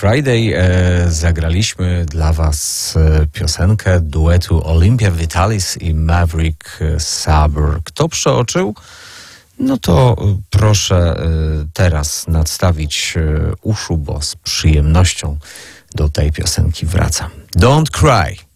Friday zagraliśmy dla Was piosenkę duetu Olympia Vitalis i Maverick Sabre. Kto przeoczył? No to proszę teraz nadstawić uszu, bo z przyjemnością do tej piosenki wracam. Don't Cry.